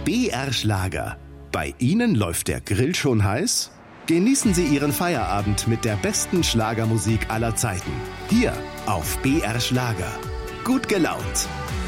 BR Schlager. Bei Ihnen läuft der Grill schon heiß? Genießen Sie Ihren Feierabend mit der besten Schlagermusik aller Zeiten. Hier auf BR Schlager. Gut gelaunt.